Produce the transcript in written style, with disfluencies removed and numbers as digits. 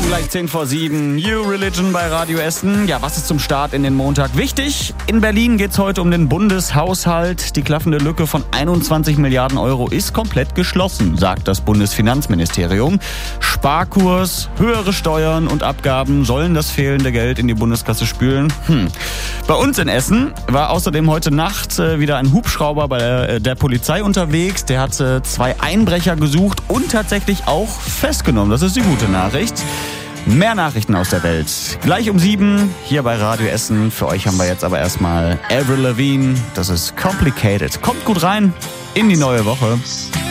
Gleich 7:10. New Religion bei Radio Essen. Ja, was ist zum Start in den Montag wichtig? In Berlin geht's heute um den Bundeshaushalt. Die klaffende Lücke von 21 Milliarden Euro ist komplett geschlossen, sagt das Bundesfinanzministerium. Sparkurs, höhere Steuern und Abgaben sollen das fehlende Geld in die Bundeskasse spülen. Bei uns in Essen war außerdem heute Nacht wieder ein Hubschrauber bei der Polizei unterwegs. Der hat 2 Einbrecher gesucht und tatsächlich auch festgenommen. Das ist die gute Nachricht. Mehr Nachrichten aus der Welt. Gleich um 7 hier bei Radio Essen. Für euch haben wir jetzt aber erstmal Avril Lavigne. Das ist Complicated. Kommt gut rein in die neue Woche.